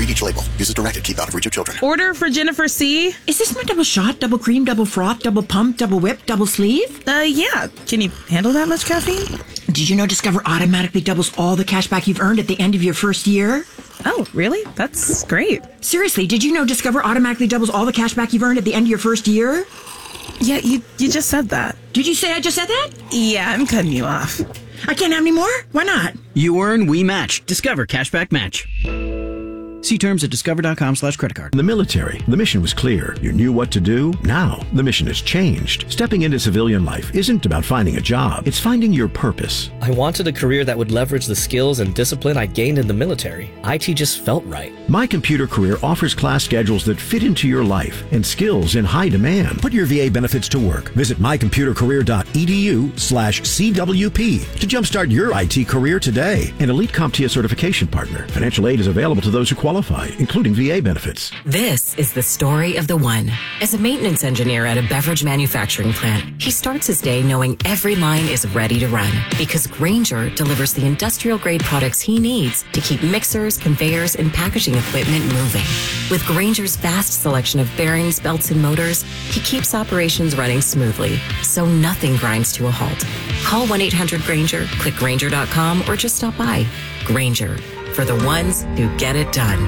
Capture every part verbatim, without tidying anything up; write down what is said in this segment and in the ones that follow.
Read each label. Use as directed. Keep out of reach of children. Order for Jennifer C. Is this my double shot, double cream, double froth, double pump, double whip, double sleeve? Uh, yeah. Can you handle that much caffeine? Did you know Discover automatically doubles all the cash back you've earned at the end of your first year? Oh, really? That's great. Seriously, did you know Discover automatically doubles all the cash back you've earned at the end of your first year? Yeah, you, you just said that. Did you say I just said that? Yeah, I'm cutting you off. I can't have any more? Why not? You earn, we match. Discover Cashback Match. See terms at discover.com slash credit card. In the military, the mission was clear. You knew what to do. Now, the mission has changed. Stepping into civilian life isn't about finding a job. It's finding your purpose. I wanted a career that would leverage the skills and discipline I gained in the military. I T just felt right. My Computer Career offers class schedules that fit into your life and skills in high demand. Put your V A benefits to work. Visit mycomputercareer.edu slash CWP to jumpstart your I T career today. An Elite CompTIA certification partner. Financial aid is available to those who qualify, including V A benefits. This is the story of the one. As a maintenance engineer at a beverage manufacturing plant, he starts his day knowing every line is ready to run because Grainger delivers the industrial-grade products he needs to keep mixers, conveyors, and packaging equipment moving. With Grainger's vast selection of bearings, belts, and motors, he keeps operations running smoothly, so nothing grinds to a halt. Call one eight hundred Grainger, click Grainger dot com, or just stop by. Grainger, for the ones who get it done.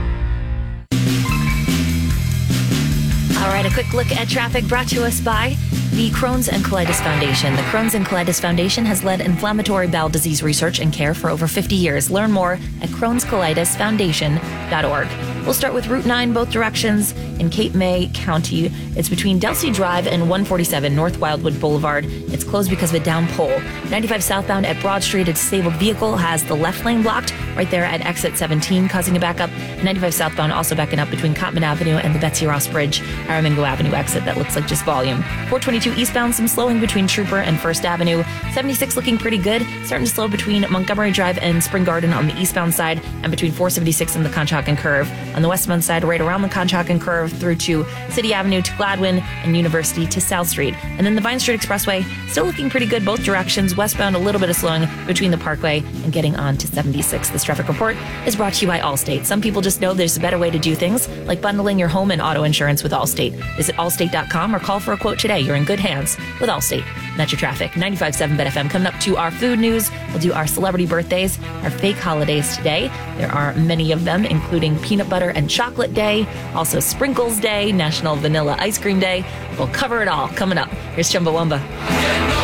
All right, a quick look at traffic brought to us by the Crohn's and Colitis Foundation. The Crohn's and Colitis Foundation has led inflammatory bowel disease research and care for over fifty years. Learn more at crohns colitis foundation dot org. We'll start with Route nine, both directions in Cape May County. It's between Delsea Drive and one forty-seven North Wildwood Boulevard. It's closed because of a down pole. ninety-five southbound at Broad Street, a disabled vehicle has the left lane blocked right there at exit seventeen, causing a backup. ninety-five southbound also backing up between Cottman Avenue and the Betsy Ross Bridge, Aramingo Avenue exit. That looks like just volume. four twenty-two eastbound, some slowing between Trooper and First Avenue. seventy-six looking pretty good, starting to slow between Montgomery Drive and Spring Garden on the eastbound side, and between four seventy-six and the Conshohocken Curve. On the westbound side, right around the Conshohocken Curve through to City Avenue to Gladwin and University to South Street. And then the Vine Street Expressway, still looking pretty good both directions. Westbound, a little bit of slowing between the Parkway and getting on to seventy-six. This traffic report is brought to you by Allstate. Some people just know there's a better way to do things, like bundling your home and auto insurance with Allstate. Visit allstate dot com or call for a quote today. You're in good hands with Allstate. And that's your traffic. ninety-five point seven B E T F M. Coming up to our food news, we'll do our celebrity birthdays, our fake holidays today. There are many of them, including Peanut Butter and Chocolate Day, also Sprinkles Day, National Vanilla Ice Cream Day. We'll cover it all coming up. Here's Chumbawamba.